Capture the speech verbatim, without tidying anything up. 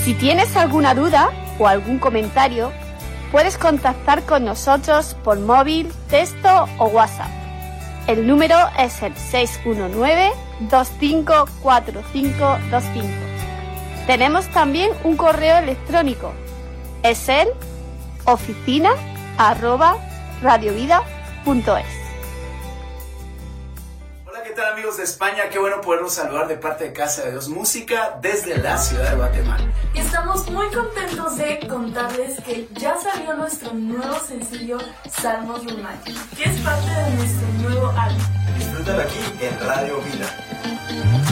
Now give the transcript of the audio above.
Si tienes alguna duda o algún comentario, puedes contactar con nosotros por móvil, texto o WhatsApp. El número es el seis uno nueve, dos cinco cuatro cinco dos cinco. Tenemos también un correo electrónico. Es el oficina arroba radiovida punto es. Hola, ¿qué tal, amigos de España? Qué bueno poderlos saludar de parte de Casa de Dios Música desde la ciudad de Guatemala. Y estamos muy contentos de contarles que ya salió nuestro nuevo sencillo Salmos Románticos, que es parte de nuestro nuevo álbum. Disfrútalo aquí en Radio Vida.